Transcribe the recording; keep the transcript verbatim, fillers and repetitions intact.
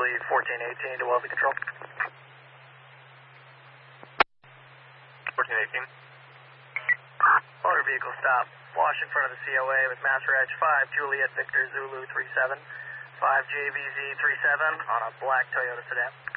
Julie fourteen eighteen to Wellesley Control. fourteen eighteen. Motor vehicle stop. Wash in front of the C O A with Master Edge five Juliet Victor Zulu three seven, five J V Z three seven on a black Toyota sedan.